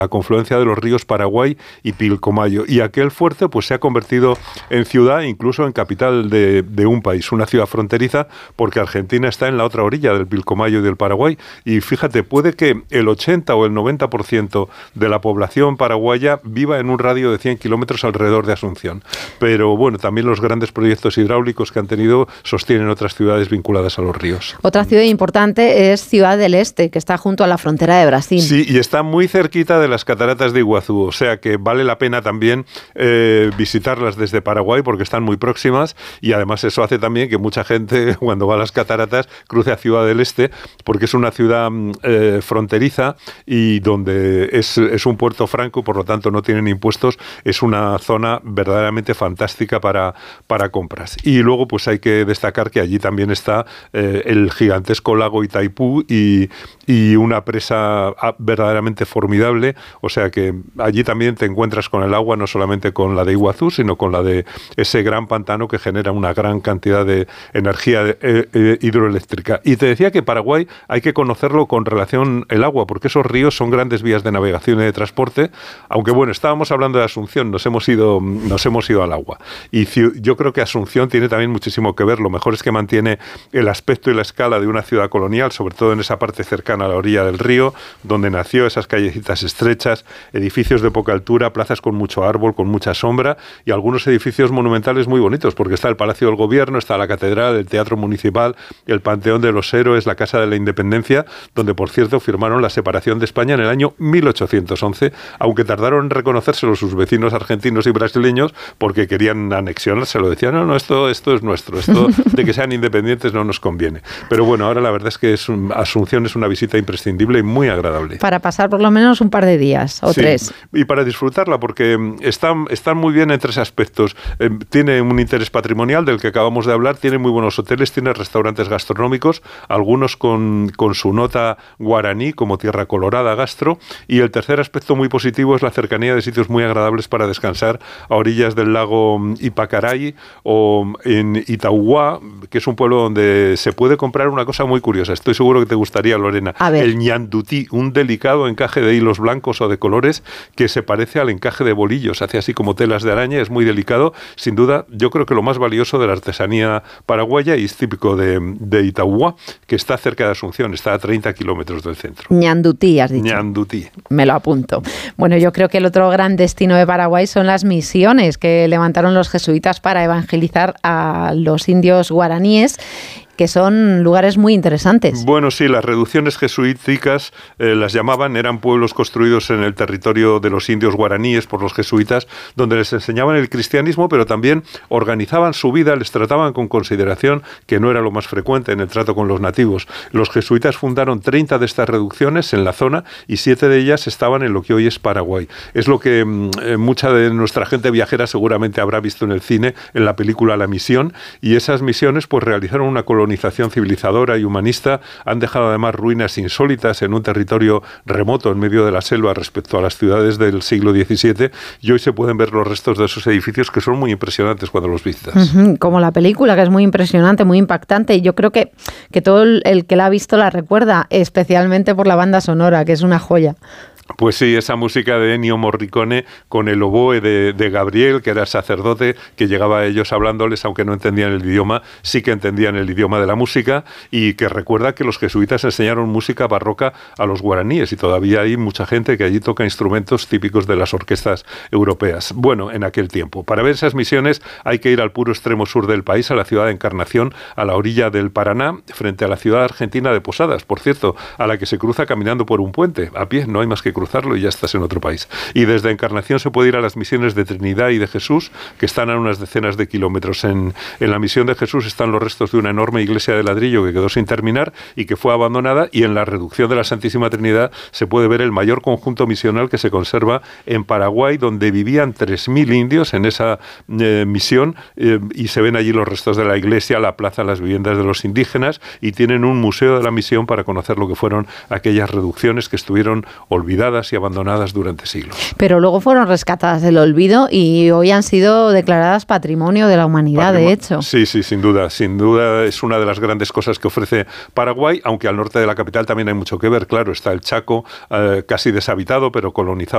la confluencia de los ríos Paraguay y Pilcomayo. Y aquel fuerte pues se ha convertido en ciudad, incluso en capital de un país, una ciudad fronteriza, porque Argentina está en la otra orilla del Pilcomayo y del Paraguay. Y fíjate, puede que el 80 o el 90% de la población paraguaya viva en un radio de 100 kilómetros alrededor de Asunción. Pero bueno, también los grandes proyectos hidráulicos que han tenido sostienen otras ciudades vinculadas a los ríos. Otra ciudad importante es Ciudad del Este, que está junto a la frontera de Brasil. Sí, y está muy cerquita de las cataratas de Iguazú, o sea que vale la pena también visitarlas desde Paraguay porque están muy próximas, y además eso hace también que mucha gente cuando va a las cataratas cruce a Ciudad del Este, porque es una ciudad fronteriza y donde es un puerto franco, por lo tanto no tienen impuestos, es una zona verdaderamente fantástica para compras. Y luego pues hay que destacar que allí también está el gigantesco lago Itaipú y una presa verdaderamente formidable, o sea que allí también te encuentras con el agua, no solamente con la de Iguazú, sino con la de ese gran pantano que genera una gran cantidad de energía hidroeléctrica. Y te decía que Paraguay hay que conocerlo con relación al agua, porque esos ríos son grandes vías de navegación y de transporte, aunque bueno, estábamos hablando de Asunción, nos hemos ido al agua. Y yo creo que Asunción tiene también muchísimo que ver, lo mejor es que mantiene el aspecto y la escala de una ciudad colonial, sobre todo en esa parte cercana a la orilla del río, donde nació, esas callecitas estrechas, edificios de poca altura, plazas con mucho árbol, con mucha sombra, y algunos edificios monumentales muy bonitos, porque está el Palacio del Gobierno, está la Catedral, el Teatro Municipal, el Panteón de los Héroes, la Casa de la Independencia, donde, por cierto, firmaron la separación de España en el año 1811, aunque tardaron en reconocérselo sus vecinos argentinos y brasileños, porque querían anexionárselo. Decían, no, esto es nuestro, esto de que sean independientes no nos conviene. Pero bueno, ahora la verdad es que Asunción es una visita imprescindible y muy agradable. Para pasar por lo menos un par de días o sí, 3. Y para disfrutarla, porque están muy bien en 3 aspectos. Tiene un interés patrimonial del que acabamos de hablar, tiene muy buenos hoteles, tiene restaurantes gastronómicos, algunos con su nota guaraní, como Tierra Colorada Gastro, y el tercer aspecto muy positivo es la cercanía de sitios muy agradables para descansar a orillas del lago Ipacaray o en Itauguá, que es un pueblo donde se puede comprar una cosa muy curiosa. Estoy seguro que te gustaría, Lorena. El ñandutí, un delicado encaje de hilos blancos o de colores que se parece al encaje de bolillos, hace así como telas de araña, es muy delicado. Sin duda, yo creo que lo más valioso de la artesanía paraguaya y es típico de Itauguá, que está cerca de Asunción, está a 30 kilómetros del centro. Ñandutí, has dicho. Ñandutí. Me lo apunto. Bueno, yo creo que el otro gran destino de Paraguay son las misiones que levantaron los jesuitas para evangelizar a los indios guaraníes, que son lugares muy interesantes. Bueno, sí, las reducciones jesuíticas las llamaban, eran pueblos construidos en el territorio de los indios guaraníes por los jesuitas, donde les enseñaban el cristianismo, pero también organizaban su vida, les trataban con consideración, que no era lo más frecuente en el trato con los nativos. Los jesuitas fundaron 30 de estas reducciones en la zona y 7 de ellas estaban en lo que hoy es Paraguay. Es lo que mucha de nuestra gente viajera seguramente habrá visto en el cine, en la película La Misión, y esas misiones pues realizaron una colonización civilizadora y humanista, han dejado además ruinas insólitas en un territorio remoto en medio de la selva respecto a las ciudades del siglo XVII, y hoy se pueden ver los restos de esos edificios que son muy impresionantes cuando los visitas. Como la película, que es muy impresionante, muy impactante, y yo creo que todo el que la ha visto la recuerda, especialmente por la banda sonora, que es una joya. Pues sí, esa música de Ennio Morricone con el oboe de Gabriel, que era sacerdote, que llegaba a ellos hablándoles, aunque no entendían el idioma, sí que entendían el idioma de la música, y que recuerda que los jesuitas enseñaron música barroca a los guaraníes, y todavía hay mucha gente que allí toca instrumentos típicos de las orquestas europeas. Bueno, en aquel tiempo. Para ver esas misiones hay que ir al puro extremo sur del país, a la ciudad de Encarnación, a la orilla del Paraná, frente a la ciudad argentina de Posadas, por cierto, a la que se cruza caminando por un puente. A pie no hay más que cruzarlo y ya estás en otro país. Y desde Encarnación se puede ir a las misiones de Trinidad y de Jesús, que están a unas decenas de kilómetros. En la misión de Jesús están los restos de una enorme iglesia de ladrillo que quedó sin terminar y que fue abandonada, y en la reducción de la Santísima Trinidad se puede ver el mayor conjunto misional que se conserva en Paraguay, donde vivían 3.000 indios en esa misión, y se ven allí los restos de la iglesia, la plaza, las viviendas de los indígenas, y tienen un museo de la misión para conocer lo que fueron aquellas reducciones que estuvieron olvidadas y abandonadas durante siglos. Pero luego fueron rescatadas del olvido y hoy han sido declaradas Patrimonio de la Humanidad, de hecho. Sí, sin duda es una de las grandes cosas que ofrece Paraguay, aunque al norte de la capital también hay mucho que ver. Claro, está el Chaco, casi deshabitado, pero colonizado